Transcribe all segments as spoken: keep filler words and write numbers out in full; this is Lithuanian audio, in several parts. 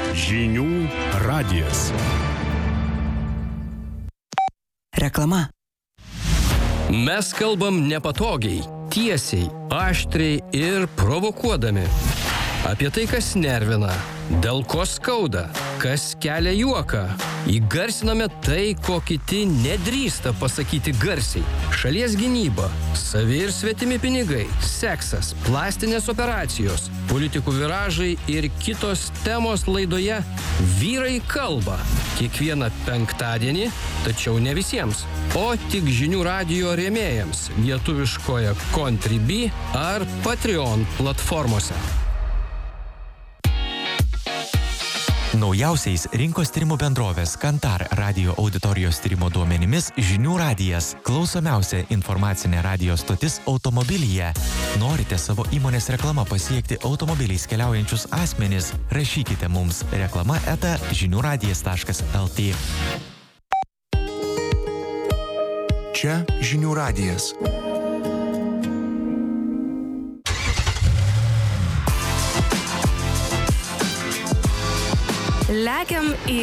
Žinių radijas. Reklama. Mes kalbam nepatogiai, tiesiai, aštriai ir provokuodami. Apie tai, kas nervina, dėl ko skauda, kas kelia juoką. Įgarsiname tai, ko kiti nedrįsta pasakyti garsiai. Šalies gynyba, savi ir svetimi pinigai, seksas, plastinės operacijos, politikų viražai ir kitos temos laidoje Vyrai kalba. Kiekvieną penktadienį, tačiau ne visiems, o tik Žinių radijo rėmėjams lietuviškoje Contribui ar Patreon platformose. Naujausiais rinkos tyrimų bendrovės Kantar radio auditorijos tyrimo duomenimis Žinių radijas – klausomiausia informacinė radio stotis automobilyje. Norite savo įmonės reklamą pasiekti automobiliais keliaujančius asmenis? Rašykite mums reklama eta žiniųradijas taškas lt. Čia Žinių radijas. Lekiam į.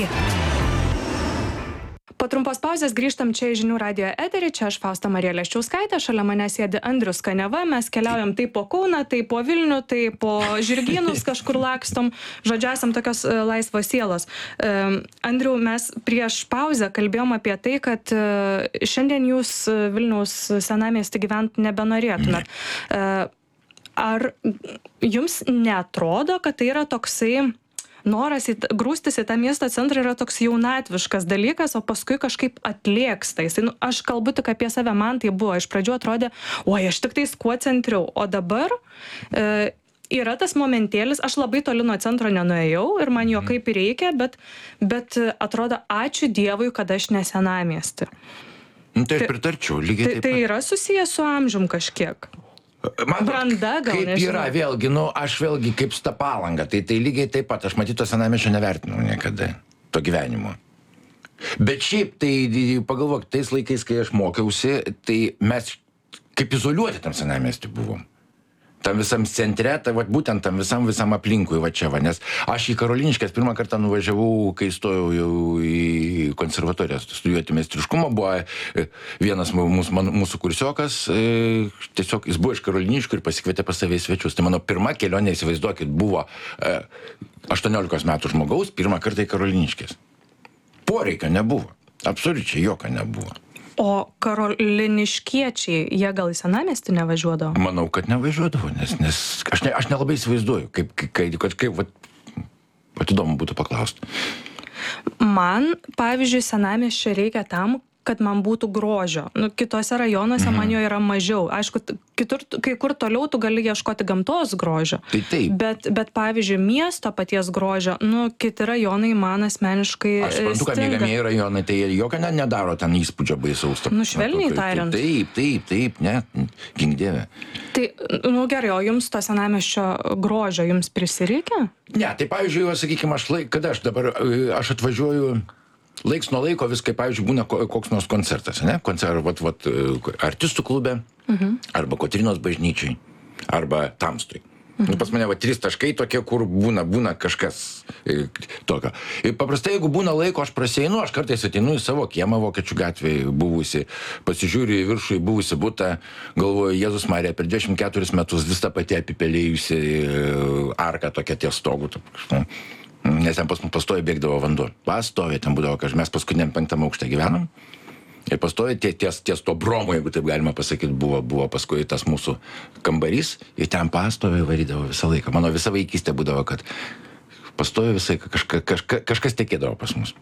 Po trumpos pauzės grįžtam čia į Žinių radijo eterį. Čia aš Fausta Marija Leščiauskaitė, šalia mane sėdi Andrius Kaniava. Mes keliaujam tai po Kauną, tai po Vilnių, tai po Žirgynus kažkur lakstom. Žodžiu, esam tokios uh, laisvos sielos. Uh, Andriu, mes prieš pauzę kalbėjom apie tai, kad uh, šiandien jūs uh, Vilniaus senamiestį gyvent nebenorėtumėt. Uh, ar jums neatrodo, kad tai yra toksai noras į, grūstis į tą miesto centrą yra toks jaunatviškas dalykas, o paskui kažkaip atlėksta. Jisai, nu, aš kalbu tik apie save, man tai buvo. Iš pradžių atrodė, oi, aš tik tais kuo centriau. O dabar e, yra tas momentėlis, aš labai toli nuo centro nenuėjau ir man jo kaip ir reikia, bet, bet atrodo, ačiū Dievui, kad aš ne senamiestį. Nu, tai aš pritarčiau, lygiai taip pat. Tai yra susijęs su amžium kažkiek. Man, Branda gal, kaip nežinau. yra, vėlgi, nu, aš vėlgi kaip su ta palanga, tai, tai lygiai taip pat, aš matyt, to senamiesčio nevertinau niekada, to gyvenimo. Bet šiaip, tai pagalvok, tais laikais, kai aš mokiausi, tai mes kaip izoliuoti tam senamiestį buvom. Tam visam centre, tai va, būtent tam visam, visam aplinkui, va čia, va, nes aš į Karoliniškes pirmą kartą nuvažiavau, kai stojau jau į konservatoriją studijuoti meistriškumo, buvo vienas mūsų, man, mūsų kursiokas, e, tiesiog jis buvo iš Karoliniškių ir pasikvietė pas save į svečius. Tai mano pirma kelionė, įsivaizduokit, buvo e, aštuoniolikos metų žmogaus pirmą kartą į Karoliniškes. Poreikio nebuvo, absoliučiai jokio nebuvo. O karoliniškiečiai, jie gal į senamiestį nevažiuodavo? Manau, kad nevažiuodavo, nes, nes aš, ne, aš nelabai įsivaizduoju, kaip, kaip, kaip, kaip vat, vat įdomu būtų paklausti. Man, pavyzdžiui, senamiesčio reikia tam, kad man būtų grožio. Nu, kitose rajonuose mhm. man jo yra mažiau. Aišku, kitur, kai kur toliau tu gali ieškoti gamtos grožio. Tai taip. Bet, bet pavyzdžiui, miesto paties grožio, nu, kiti rajonai man asmeniškai Aš suprantu, kad mėgamieji rajonai, tai jokio ne, nedaro ten įspūdžio baisaus. Nu, švelniai tariant. Taip, taip, taip, ne, gink dieve. Tai, nu gerai, o jums to senamiesčio grožio jums prisireikia? Ne, tai pavyzdžiui, sakykime, aš laik, kada aš dabar, aš atvažiuoju laiks nuo laiko vis, kaip pavyzdžiui, būna koks nors koncertas, ne? Koncertas, vat, vat, artistų klube, mhm. arba Kotrynos bažnyčiai, arba Tamstui. Mhm. Nu, pas mane, va, trys taškai tokie, kur būna, būna kažkas e, tokio. Ir paprastai, jeigu būna laiko, aš prasieinu, aš kartais ateinu į savo kiemą Vokiečių gatvėje buvusi, pasižiūriu į viršų į buvusi butą, galvoju, Jėzus Marija, per dvidešimt keturis metus vis ta pati apipelėjusi arka tokia ties stogu. Nu, nes ten pas mus pastoviai bėgdavo vanduo. Pastoviai ten būdavo, kad mes paskutiniam penktam aukšte gyvenom. Ir pastoviai ties, ties, ties to bromo, jeigu taip galima pasakyti, buvo, buvo paskui tas mūsų kambarys. Ir ten pastoviai varydavo visą laiką. Mano visa vaikystė būdavo, kad pastoviai visai kažka, kažka, kažkas tekėdavo pas mus.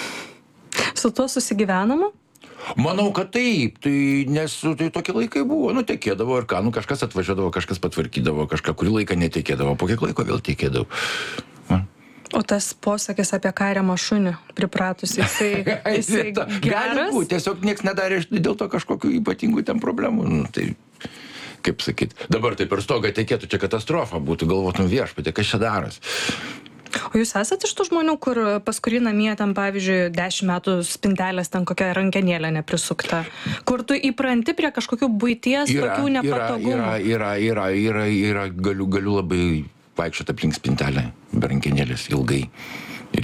Su tuo susigyvenama? Manau, kad taip, tai, nes tai tokie laikai buvo, nu tekėdavo ir ką, nu kažkas atvažiuodavo, kažkas patvarkydavo, kažką, kurį laiką netekėdavo, po kiek laiko vėl tekėdavo. O tas posakis apie kariamą šunį pripratus, jisai, jisai geras? Gali būti, tiesiog nieks nedarė dėl to kažkokių ypatingų ten problemų. Nu, tai, kaip sakyt, dabar tai per stogą tekėtų, čia katastrofa būtų, galvotum viešpatė, kas čia daras. O jūs esat iš tų žmonių, kur pas kurį namie ten, pavyzdžiui, dešimt metų spintelės ten kokia rankenėlė neprisukta, kur tu įpranti prie kažkokių buities, yra, tokių nepatogumų? Yra, yra, yra, yra, yra, galiu, galiu labai vaikščioti aplink spintelę, be rankenėlės ilgai.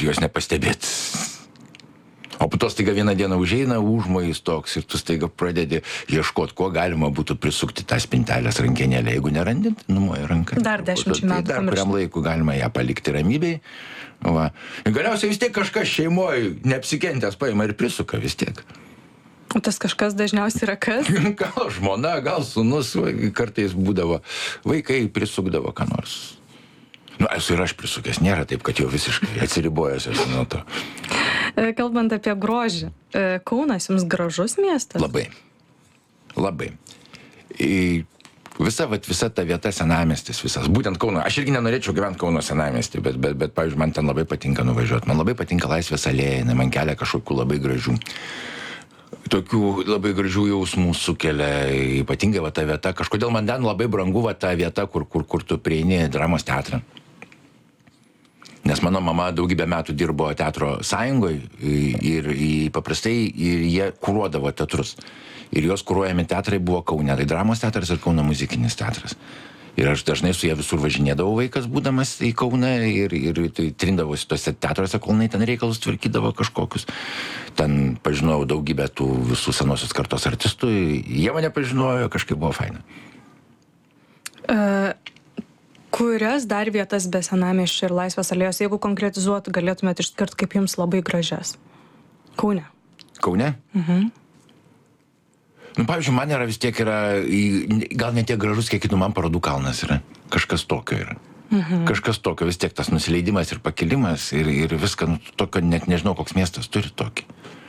ir jos nepastebėt. O po to staiga vieną dieną užeina užmojais toks ir tu staiga pradedi ieškoti, kuo galima būtų prisukti tą spintelės rankenėlę. Jeigu nerandint, numuoja ranką. Dar dešimčiai metų. Tai dar kuriam laiku galima ją palikti ramybėj. Va. Ir galiausiai vis tiek kažkas šeimoje neapsikentęs paima ir prisuka vis tiek. O tas kažkas dažniausiai yra kas? Gal žmona, gal sūnus, kartais būdavo, vaikai prisukdavo ką nors. Nu, esu ir aš prisukęs, nėra taip, kad jau visiškai atsiribojęs esu nuo to. Kalbant apie grožį, Kaunas jums gražus miestas? Labai. Labai. I, visa, vat, visa ta vieta senamiestis, visas. Būtent Kauno. Aš irgi nenorėčiau gyventi Kauno senamiestį, bet, bet, bet, pavyzdžiui, man ten labai patinka nuvažiuoti. Man labai patinka Laisvės alėja, man kelia kažkokių labai gražių. Tokių labai gražių jausmų sukelia, ypatingai va ta vieta. Kažkodėl man ten labai brangu va ta vieta, kur, kur, kur tu prieini dramos teatrą. Nes mano mama daugybę metų dirbo teatro sąjungoj ir, ir paprastai ir jie kuruodavo teatrus. Ir jos kuruojami teatrai buvo Kaune, tai dramos teatras ir Kauno muzikinis teatras. Ir aš dažnai su jie visur važinėdavau vaikas būdamas į Kauną ir, ir tai trindavosi tose teatruose, kol jinai ten reikalus tvarkydavo kažkokius. Ten pažinojau daugybę tų visų senosios kartos artistų, jie mane pažinojo, kažkaip buvo faina. Uh... Kurias dar vietas be senamiesčio ir Laisvės alėjos, jeigu konkretizuoti, galėtumėt išskirti kaip jums labai gražias? Kaune. Kaune? Mhm. Nu, pavyzdžiui, man yra vis tiek yra, gal ne tiek gražus, kiek kitų man parodų kalnas yra. Kažkas tokio yra. Mhm. Kažkas tokio, vis tiek tas nusileidimas ir pakilimas ir, ir viską, nu, tokio net nežinau, koks miestas turi tokį.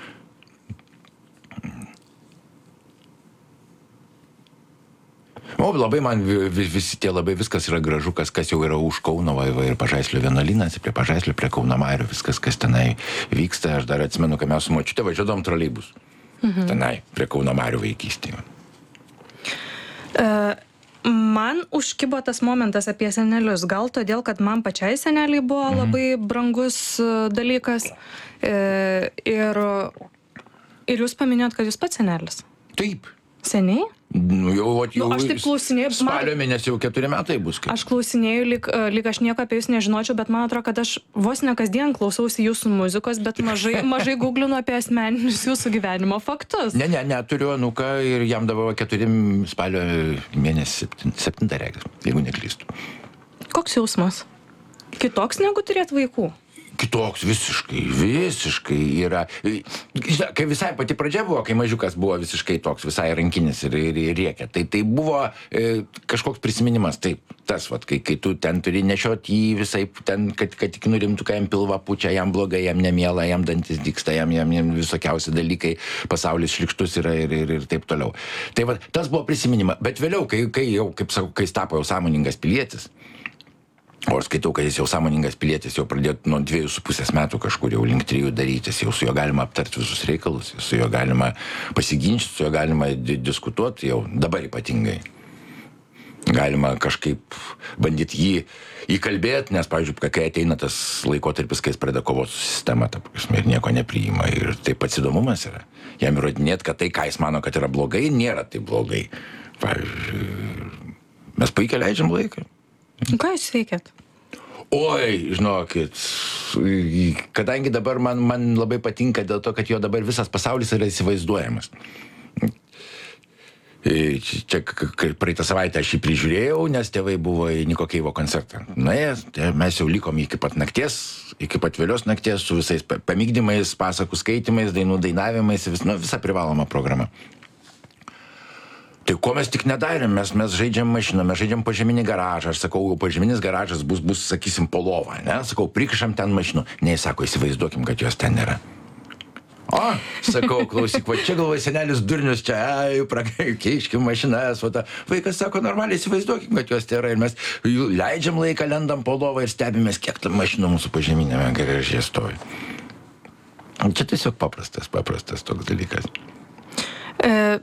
O labai man visi tie labai viskas yra gražu, kas, kas jau yra už Kauno, va, ir Pažaislio vienuolynas, prie Pažaislio, prie Kauno Marių, viskas, kas tenai vyksta. Aš dar atsimenu, kad mes su močiute važiuodavom troleibus. Mhm. Tenai, prie Kauno Marių vaikystėje. Uh, man užkibo tas momentas apie senelius. Gal todėl, kad man pačiai seneliai buvo mhm. labai brangus uh, dalykas. Uh, ir, ir jūs paminėjot, kad jūs pats senelis. Taip. Seniai? Nu, jau, jau nu, aš taip klausinėjau. Spalio mėnesį jau keturi metai bus. Kaip. Aš klausinėjau, lyg, lyg aš nieko apie jūs nežinočiau, bet man atrodo, kad aš vos ne kasdien klausausi jūsų muzikos, bet mažai, mažai googlinu apie asmeninius jūsų gyvenimo faktus. Ne, ne, ne, turiu anuką ir jam dabar keturi spalio mėnesį septintą regis, jeigu neklystu. Koks jausmas? Kitoks negu turėt vaikų? Kitoks, visiškai, visiškai yra. Kai visai pati pradžia buvo, kai mažiukas buvo visiškai toks, visai rankinis ir, ir, ir rėkia. Tai, tai buvo e, kažkoks prisiminimas, taip, tas, vat, kai, kai tu ten turi nešioti jį visai, ten, kad, kad tik nurimtų, kai jam pilva pučia, jam blogai, jam nemiela, jam dantis dyksta, jam, jam, jam visokiausi dalykai, pasaulis šlikštus yra ir, ir, ir taip toliau. Tai va, tas buvo prisiminimas. Bet vėliau, kai, kai jau, kaip sakau, kai jis tapo jau sąmoningas pilietis, o aš skaitau, kad jis jau sąmoningas pilietis, jau pradėjo nuo dviejų su pusės metų kažkur jau link trijų darytis, jau su juo galima aptarti visus reikalus, su juo galima pasiginčyti, su juo galima di- diskutuoti, jau dabar ypatingai. Galima kažkaip bandyti jį įkalbėti, nes, pavyzdžiui, kai ateina tas laikotarpis, kai jis pradeda kovoti su sistema, ta prasme, ir nieko nepriima. Ir tai pats įdomumas yra. Jam įrodinėti, kad tai, ką jis mano, kad yra blogai, nėra tai blogai. Pavyzdžiui, mes puikiai leidžiam laiką. Ką jūs veikiat? Oi, žinokit, kadangi dabar man, man labai patinka dėl to, kad jo dabar visas pasaulis yra įsivaizduojamas. Čia praeitą savaitę aš jį prižiūrėjau, nes tėvai buvo į Niko Keivo koncertą. Nuėjęs, mes jau likom iki pat nakties, iki pat vėlios nakties su visais pamygdymais, pasakų skaitimais, dainų dainavimais, vis, nu, visa privaloma programa. Tai ko mes tik nedarėm, mes, mes žaidžiam mašiną, mes žaidžiam požeminį garažą, aš sakau, požeminis garažas bus, bus sakysim, po lova, ne? Sakau, prikišam ten mašinų. Ne, sako, įsivaizduokim, kad jos ten nėra. O, sakau, klausyk, va čia galvoja senelis durnius, čia, ai, prakeiškim mašinas, o ta. Vaikas sako, normaliai įsivaizduokim, kad jos nėra ir mes leidžiam laiką, lendam po lovą ir stebimės, kiek ta mašina mūsų požeminėme garaže stovi. Čia tiesiog paprastas, paprastas toks dalykas. E...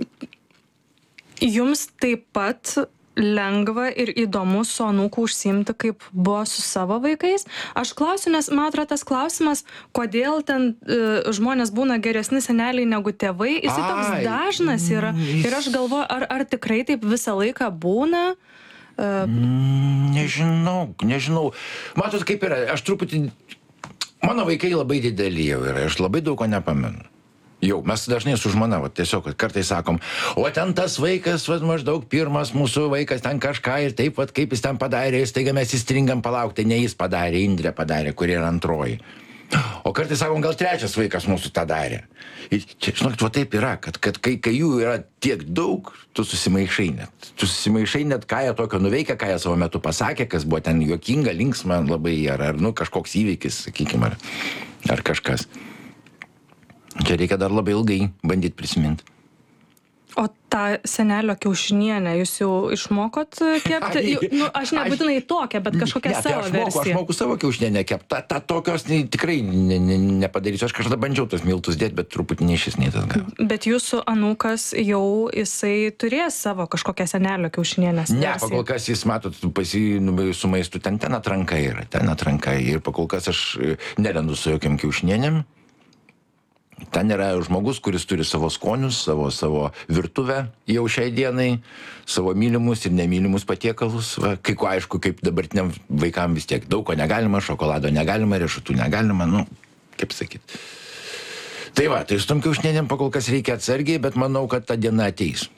Jums taip pat lengva ir įdomu su anūku užsiimti, kaip buvo su savo vaikais? Aš klausiu, nes man atrodo tas klausimas, kodėl ten e, žmonės būna geresni seneliai negu tėvai, jis toks dažnas yra. Ir aš galvoju, ar, ar tikrai taip visą laiką būna? E... Nežinau, nežinau. Matot, kaip yra, aš truputį... Mano vaikai labai dideli jau yra, aš labai daug ko nepamenu. Jau, mes dažnai su žmona, va, tiesiog kartais sakom, o ten tas vaikas, va, maždaug pirmas mūsų vaikas ten kažką ir taip, va, kaip jis ten padarė, ir staiga mes įstringam palaukti, ne jis padarė, Indrė padarė, kuri yra antroji. O kartais sakom, gal trečias vaikas mūsų tą darė. Ir čia, žinokit, va taip yra, kad, kad kai, kai jų yra tiek daug, tu susimaišai net. Tu susimaišai net, ką jie tokio nuveikia, ką jie savo metu pasakė, kas buvo ten juokinga, linksma labai, ar, ar nu, kažkoks įvykis, sakykime, ar, ar kažkas. Čia reikia dar labai ilgai bandyti prisiminti. O tą senelio kiaušinienę jūs jau išmokot kepti? Jau, nu, aš nebūtinai tokią, bet kažkokią ne, savo tai aš versiją. Moku, aš moku savo kiaušinienę kepti. Ta, ta tokios ne, tikrai ne, ne, nepadarysiu. Aš kažkada bandžiau tos miltus dėti, bet truputį nei šis, nei tas gal. Bet jūsų anūkas jau jisai turės savo kažkokią senelio kiaušinienės versiją. Ne, pakol kas jis, matot, pasi, nu, su maistu, ten, ten atranka yra, ten atranka. Ir pakol kas aš nelendu su jokiam kiaušinienėm. Ten yra žmogus, kuris turi savo skonius, savo, savo virtuvę jau šiai dienai, savo mylimus ir nemylimus patiekalus. Va, kai ko aišku, kaip dabartiniam vaikam vis tiek daug ko negalima, šokolado negalima, riešutų negalima, nu, kaip sakyt. Tai va, tai su tom kiaušinienėm pakol kas reikia atsargiai, bet manau, kad ta diena ateis.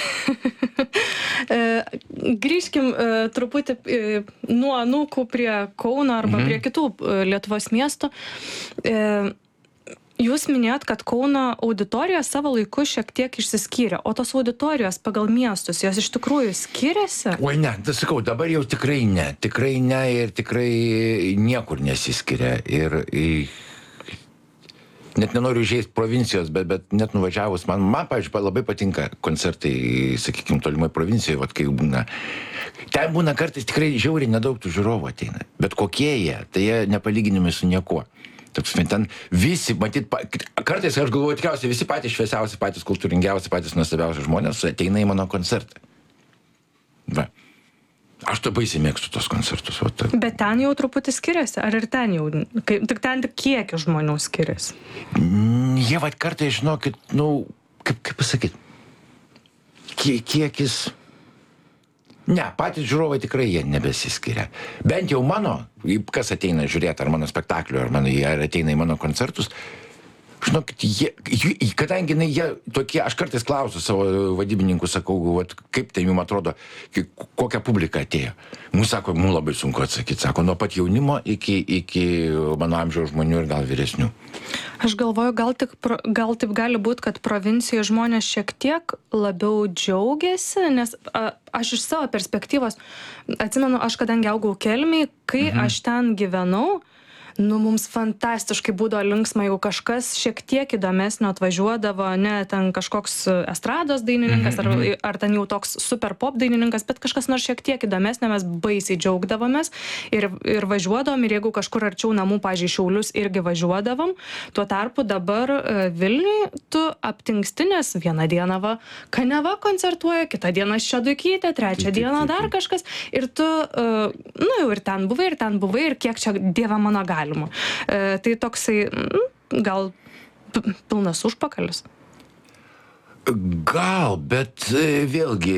Grįžkim truputį nuo anūkų prie Kauno arba mhm. prie kitų Lietuvos miestų. Jūs minėjot, kad Kauno auditorija savo laiku šiek tiek išsiskyrė, o tos auditorijos pagal miestus, jos iš tikrųjų skiriasi? Oi ne, tai sakau, dabar jau tikrai ne, tikrai ne ir tikrai niekur nesiskiria. Ir, ir net nenoriu žaisti provincijos, bet, bet net nuvažiavus, man, man pavyzdžiui, labai patinka koncertai, sakykime, tolimai provincijoje, vat, kai būna. Ten būna kartais tikrai žiauriai nedaug tų žiūrovų ateina, bet kokie jie, tai jie nepalyginami su niekuo. Toks, ten visi, matyt, kartais aš galvoju, tikriausiai visi patys šviesiausi, patys kultūringiausi, patys nuostabiausi žmonės ateina į mano koncertą. Va. Aš to baisiai mėgstu tos koncertus. Va, ta. Bet ten jau truputį skiriasi, ar ir ten jau, kaip, tik ten tik kiekį žmonių skiriasi? Mm, jie va kartais, žinokit, nu, kaip, kaip pasakyti, Kie, kiekis... Ne, patys žiūrovai tikrai jie nebesiskiria. Bent jau mano, kas ateina žiūrėti, ar mano spektaklių, ar, mano, ar ateina į mano koncertus, žinokit, jie, kadangi jie tokie, aš kartais klausiu savo vadybininkų, sakau, vat, kaip tai jums atrodo, kokia publika atėjo. Mums sako, mums labai sunku atsakyti, sako, nuo pat jaunimo iki, iki mano amžiaus žmonių ir gal vyresnių. Aš galvoju, gal, tik, gal taip gali būti, kad provincijoje žmonės šiek tiek labiau džiaugiasi, nes a, aš iš savo perspektyvos, atsimenu, aš kadangi augau Kelmėj, kai mhm. aš ten gyvenau, nu, mums fantastiškai būdavo linksma, jeigu kažkas šiek tiek įdomesnio atvažiuodavo, ne ten kažkoks estrados dainininkas, ar, ar ten jau toks super pop dainininkas, bet kažkas nors šiek tiek įdomesnio, mes baisiai džiaugdavomės ir, ir važiuodavom, ir jeigu kažkur arčiau namų, pavyzdžiui, Šiaulius irgi važiuodavom, tuo tarpu dabar Vilniui tu aptingsti, nes vieną dieną va Kaniava koncertuoja, kitą dieną Šeduikytė, trečią dieną dar kažkas, ir tu, nu, jau ir ten buvai, ir ten buvai, ir kiek čia Dieve mano gali. E, tai toksai, gal pilnas užpakalis? Gal, bet vėlgi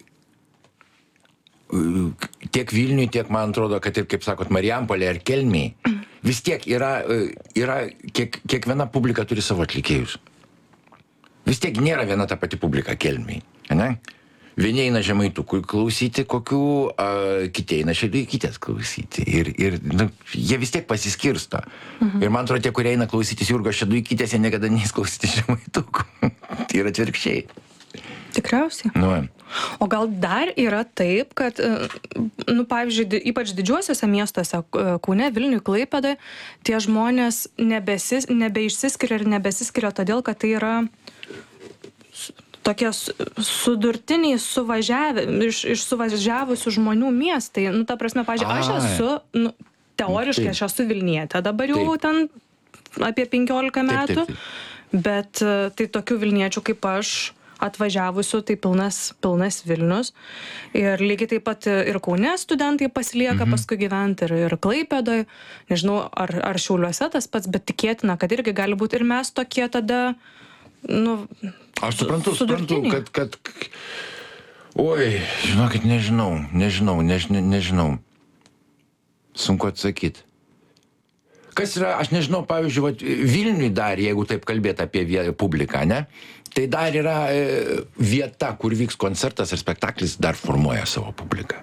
tiek Vilniui, tiek man atrodo, kad ir, kaip sakot, Marijampolė ar Kelmėj, vis tiek yra, yra kiek, kiekviena publika turi savo atlikėjus. Vis tiek nėra viena ta pati publika Kelmėj, ne? Vieni eina Žemaitukų klausyti kokių, a, kiti eina Šeduikytės klausyti. Ir, ir nu, jie vis tiek pasiskirsto. Mhm. Ir man atrodo, tie, kurie eina klausytis Jurgos Šeduikytės, jie niekada neis klausyti Žemaitukų. Tai yra atvirkščiai. Tikriausiai. Nu. O gal dar yra taip, kad, nu, pavyzdžiui, ypač didžiuosiuose miestuose, Kaune, Vilniui, Klaipėdoje, tie žmonės nebesis, nebeišsiskiria ir nebesiskiria todėl, kad tai yra tokie sudurtiniai suvažiavę, iš, iš suvažiavusių žmonių miestai. Nu, ta prasme, pavyzdžiui, aš esu, nu, teoriškai aš esu Vilnietė, dabar jau taip. Ten apie penkiolika metų, taip, taip, taip. Bet tai tokių Vilniečių kaip aš atvažiavusių, tai pilnas, pilnas Vilnius. Ir lygiai taip pat ir Kaune studentai pasilieka mhm. paskui gyventi, ir, ir Klaipėdoje. Nežinau, ar, ar Šiauliuose tas pats, bet tikėtina, kad irgi gali būti. Ir mes tokie tada, nu, aš suprantu, suprantu, kad, kad, oi, žinokit, nežinau, nežinau, než, nežinau. Sunku atsakyti. kas yra, aš nežinau, pavyzdžiui, vat, Vilniui dar, jeigu taip kalbėt apie vie- publiką, ne, tai dar yra e, vieta, kur vyks koncertas ir spektaklis, dar formuoja savo publiką.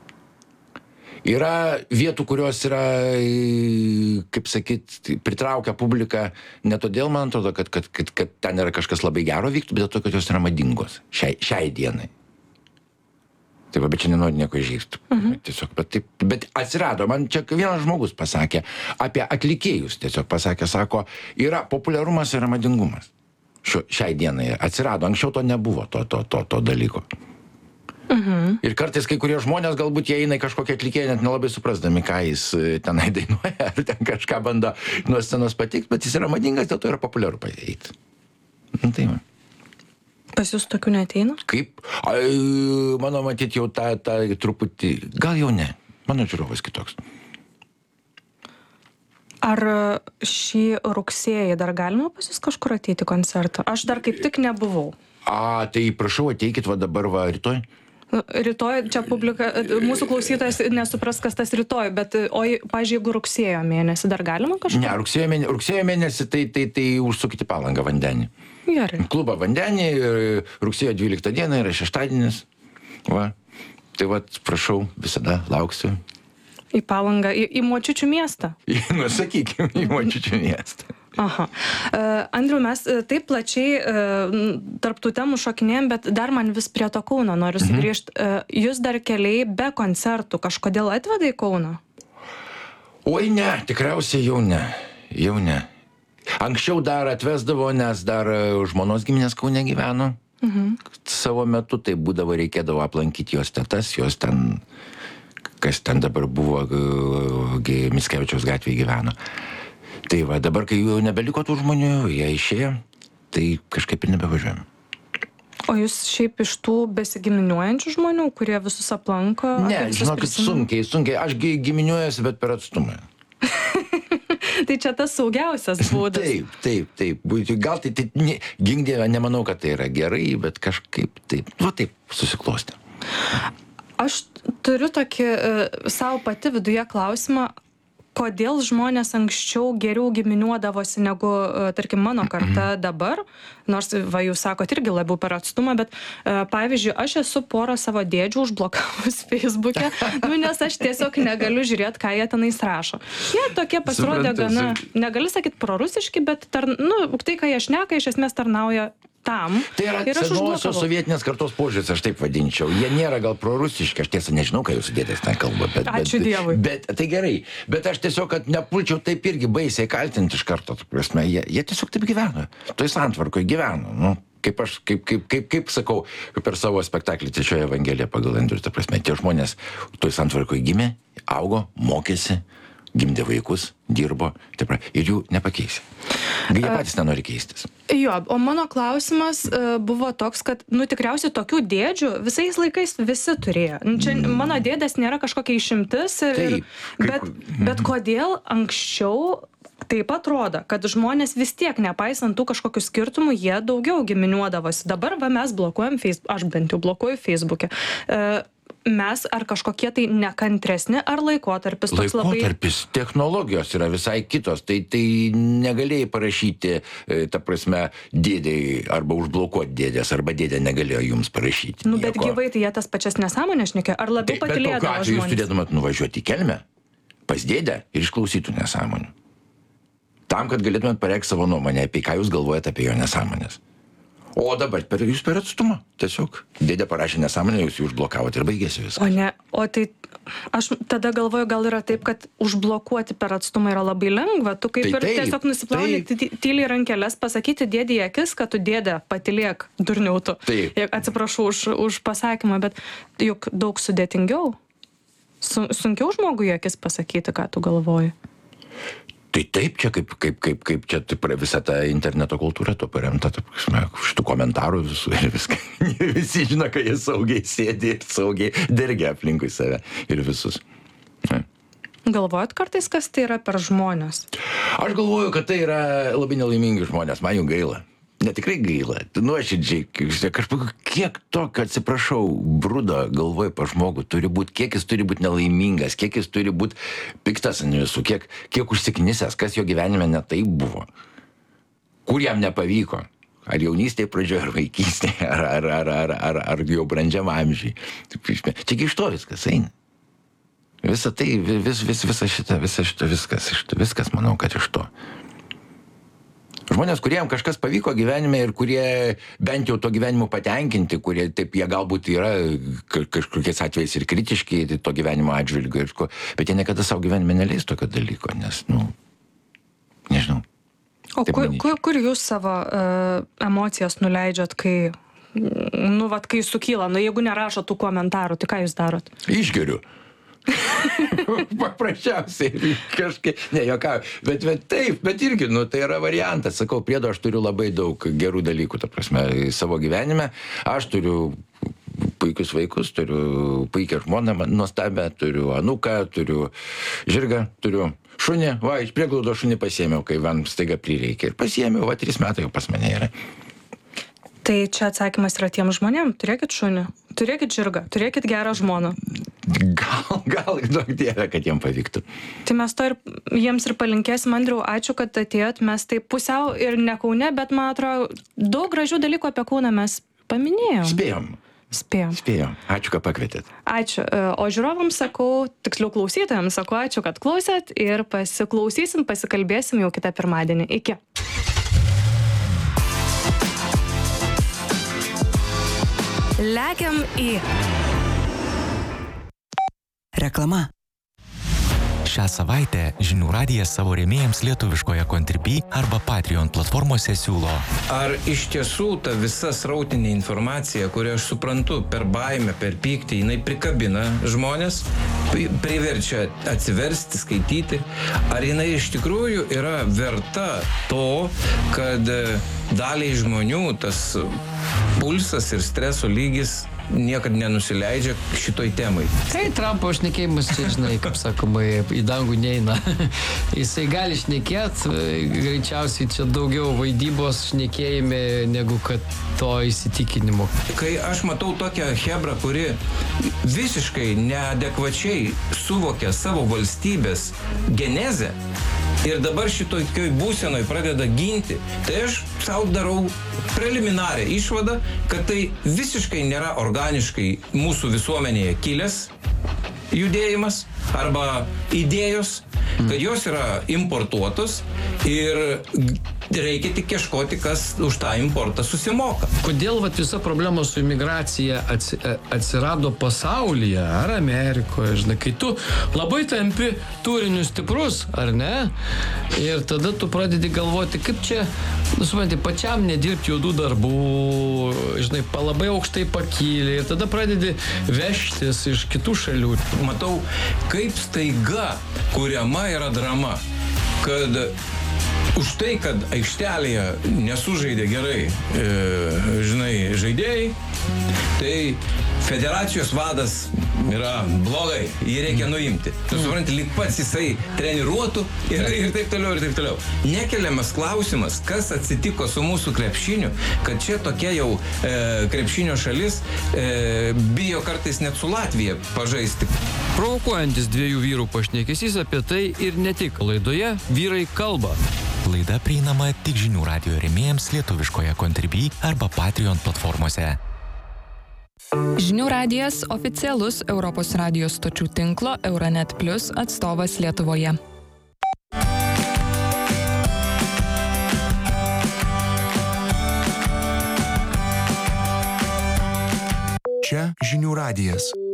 Yra vietų, kurios yra, e, kaip sakyt, pritraukia publiką ne todėl, man atrodo, kad, kad, kad, kad ten yra kažkas labai gero vyktų, bet dėl to, kad jos yra madingos šiai, šiai dienai. Tai va, bet čia nenori nieko įžeisti. Mhm. Tiesiog, bet, taip, bet atsirado, man čia vienas žmogus pasakė apie atlikėjus, tiesiog pasakė, sako, yra populiarumas, yra madingumas. Šio, šiai dienai atsirado, anksčiau to nebuvo, to, to, to, to dalyko. Mhm. Ir kartais kai kurie žmonės galbūt jie eina į kažkokią atlikėją, net nelabai suprasdami, ką jis tenai dainuoja, ar ten kažką bando nuo scenos patikti, bet jis yra madingas, dėl to yra populiaru paeiti. Nu, tai va. Pas jūs tokių neateina? Kaip? Ai, mano matyti jau tą, tą truputį, gal jau ne. Mano žiūrovas kitoks. Ar šį rugsėjį dar galima pas jūs kažkur ateiti į koncertą? Aš dar kaip tik nebuvau. A, tai prašau, ateikit va dabar va rytoj. Rytoj, čia publika, mūsų klausytojas nesupras, kas tas rytoj, bet, o, pavyzdžiui, jeigu rugsėjo mėnesį dar galima kažkur? Ne, rugsėjo mėnesį, rugsėjo mėnesį tai, tai, tai užsukite Palangą Vandenį. Gerai. Klubą Vandenį, rugsėjo dvyliktą dieną yra šeštadienis. Va. Tai va, prašau, visada lauksiu. Į Palangą, į, į Močiučių miestą? Nu, sakykime, į Močiučių miestą. Aha. Uh, Andriau, mes uh, taip plačiai uh, tarp tų temų šokinėjom, bet dar man vis prie to Kauno noriu sugrįžti. Mhm. Uh, jūs dar keliai be koncertų kažkodėl atveda į Kauną? Oi ne, tikriausiai jau ne. Jau ne. Anksčiau dar atvesdavo, nes dar žmonos giminės Kaune gyveno. Mhm. Savo metu tai būdavo, reikėdavo aplankyti jos tetas, jos ten, kas ten dabar buvo, Mickevičiaus gatvėje gyveno. Tai va, dabar, kai jau nebeliko tų žmonių, jie išėjo, tai kažkaip ir nebevažiuojame. O jūs šiaip iš tų besigiminiuojančių žmonių, kurie visus aplanko? Ne, žinokit, sunkiai, sunkiai. Aš giminiuojuosi, bet per atstumą. Tai čia tas saugiausias būdas. Taip, taip, taip. Gal tai, tai ne, gink Dieve, nemanau, kad tai yra gerai, bet kažkaip taip, va taip susiklostė. Aš turiu tokį uh, savo pati viduje klausimą, kodėl žmonės anksčiau geriau giminiuodavosi negu, tarkim, mano karta dabar, nors, va, jūs sakot, irgi labiau per atstumą, bet, pavyzdžiui, aš esu porą savo dėdžių užblokavus Facebook'e, nu, nes aš tiesiog negaliu žiūrėti, ką jie tenais rašo. Jie tokie pasirodė gana, negali sakyti prorusiški, bet, tar, nu, tai, ką jie šneka, iš esmės tarnauja tam. Tai yra senosios sovietinės kartos požiūris, aš taip vadinčiau. Jie nėra gal prorusiški, aš tiesa nežinau, ką jūsų dėdės ten kalba. Bet, Ačiū bet, Dievui. Bet, tai gerai, bet aš tiesiog, kad nepulčiau taip irgi baisiai kaltinti iš karto. Prasme, jie, jie tiesiog taip gyveno. Toj santvarkoje gyveno. Nu, kaip aš, kaip, kaip, kaip, kaip sakau, per savo spektaklį Trečioji Evangelija pagal Andrių, ta prasme, tie žmonės toj santvarkoje gimė, augo, mokėsi, gimdė vaikus, dirbo, taip, ir jų nepakeisi. Jie patys nenori keistis. Jo, o mano klausimas uh, buvo toks, kad, nu, tikriausiai tokių dėdžių visais laikais visi turėjo. Čia mm. mano dėdės nėra kažkokia išimtis, ir, Taip, bet, bet kodėl anksčiau taip atrodo, kad žmonės vis tiek, nepaisant tų kažkokių skirtumų, jie daugiau giminiuodavosi. Dabar va, mes blokuojam Facebook, aš bent jau blokuoju Facebook'e. Uh, mes ar kažkokie tai nekantresni, ar laikotarpis toks labai... Laikotarpis, technologijos yra visai kitos, tai, tai negalėjai parašyti, ta prasme, dėdėjai, arba užblokuoti dėdės, arba dėdė negalėjo jums parašyti. Nu, bet nieko. Gyvai tai jie tas pačias nesąmonės šnekė, ar labiau tai, patylėdavo žmonės? Bet tokiu atveju jūs turėtumėt nuvažiuoti į Kelmę, pas dėdę ir išklausytų nesąmonių. Tam, kad galėtumėt pareikšti savo nuomonę, apie ką jūs galvojate apie jo nesąmonės. O dabar per, jūs per atstumą. Tiesiog dėdė parašė nesąmonę, jūs jų užblokavote ir baigėsi viskas. O ne, o tai aš tada galvoju, gal yra taip, kad užblokuoti per atstumą yra labai lengva. Tu kaip tai ir taip, tiesiog nusiplauni tyliai rankelės, pasakyti dėdį į akis, kad tu dėdė patylėk durniautų. Atsiprašau už, už pasakymą, bet juk daug sudėtingiau. Su, sunkiau žmogui į akis pasakyti, ką tu galvoji. Tai taip, čia kaip, kaip, kaip, kaip čia taip, visa ta interneto kultūra to paremta, šitų komentarų visų ir viską. Visi žino, kad jie saugiai sėdi ir saugiai dergia aplinkui save ir visus. Ne. Galvojat kartais, kas tai yra per žmonės? Aš galvoju, kad tai yra labai nelaimingi žmonės, man jų gaila. netikrai gaila, nuoširdžiai, kažkaip, kiek tokio, atsiprašau, brudo galvoj pa žmogų turi būti, kiek jis turi būti nelaimingas, kiek jis turi būti piktas ant visų, kiek, kiek užsiknisęs, kas jo gyvenime ne taip buvo, kur jam nepavyko, ar jaunystėje pradžioje, ar vaikystėje, ar, ar, ar, ar, ar, ar jau brandžiam amžiui. Čia iš to viskas eina. Visa tai, vis, vis, visa šita, visa šita, viskas, viskas, manau, kad iš to. Žmonės, kuriems kažkas pavyko gyvenime ir kurie bent jau to gyvenimo patenkinti, kurie taip jie galbūt yra kažkokiais atvejais ir kritiški to gyvenimo atžvilgiu, ir ko, bet jie niekada savo gyvenime neleis tokio dalyko, nes, nu, nežinau. O kur, kur, kur jūs savo uh, emocijas nuleidžiat, kai, nu, vat, kai sukyla, nu, jeigu nerašo tų komentarų, tai ką jūs darot? Išgeriu. Paprasčiausiai kažkaip, ne, jokau, bet, bet taip, bet irgi, nu, tai yra variantas, sakau, priedo aš turiu labai daug gerų dalykų, ta prasme, savo gyvenime, aš turiu puikius vaikus, turiu puikią žmoną, nuostabę, turiu anuką, turiu žirgą, turiu šunį, va, iš prieglaudo šunį pasiėmiau, kai man staiga prireikė, ir pasiėmiau, va, tris metai jau pas mane yra. Tai čia atsakymas yra tiem žmonėm, turėkit šunį, turėkit žirgą, turėkit gerą žmoną. Gal, gal, daug dievė, kad jiem pavyktų. Tai mes to ir jiems ir palinkėsim, Andriau, ačiū, kad atėjot, mes tai pusiau ir ne Kaune, bet man atrodo, daug gražių dalykų apie Kauną mes paminėjom. Spėjom. Spėjom. Spėjom. Ačiū, kad pakvietėt. Ačiū. O žiūrovams sakau, tiksliau klausytojams sakau, ačiū, kad klausėt ir pasiklausysim, pasikalbėsim jau kitą pirmadienį. Iki. Lekiam į reklama. Šią savaitę Žinių radijas savo rėmėjams lietuviškoje Contribui arba Patreon platformose siūlo. Ar iš tiesų ta visa srautinė informacija, kurią aš suprantu per baimę, per pyktį, jinai prikabina žmonės, priverčia atsiversti, skaityti, ar jinai iš tikrųjų yra verta to, kad daliai žmonių tas pulsas ir streso lygis niekad nenusileidžia šitoj temai. Tai Trumpo šnekėjimas, čia, žinai, kaip sakoma, į dangų neina. Jisai gali šnekėt, greičiausiai čia daugiau vaidybos šnekėjime, negu kad to įsitikinimo. Kai aš matau tokią hebrą, kuri visiškai neadekvačiai suvokia savo valstybės genezę, ir dabar šitokioj būsenoj pradeda ginti, tai aš sau darau preliminarią išvadą, kad tai visiškai nėra organiškai mūsų visuomenėje kilęs judėjimas arba idėjos, kad jos yra importuotos ir reikia tik ieškoti, kas už tą importą susimoka. Kodėl vat visa problema su imigracija atsi, atsirado pasaulyje ar Amerikoje, žinai, kai tu labai tampi turiniu stiprus, ar ne? Ir tada tu pradedi galvoti, kaip čia, nu, supranti, pačiam nedirbti juodų darbų, žinai, labai aukštai pakylė, ir tada pradedi vežtis iš kitų šalių. Matau, kaip staiga kuriama yra drama, kad už tai, kad aikštelėje nesužaidė gerai, e, žinai, žaidėjai, tai federacijos vadas yra blogai, jį reikia nuimti. Tu supranti, lyg pats jisai treniruotų ir, ir taip toliau, ir taip toliau. Nekeliamas klausimas, kas atsitiko su mūsų krepšiniu, kad čia tokia jau e, krepšinio šalis e, bijo kartais net su Latvija pažaisti. Provokuojantis dviejų vyrų pašnekesys apie tai ir ne tik. Laidoje Vyrai kalba. Laida prieinama tik Žinių radijo rėmėjams lietuviškoje Contribui arba Patreon platformose. Žinių radijas oficialus Europos radijos stočių tinklo Euronet Plus atstovas Lietuvoje. Čia Žinių radijas.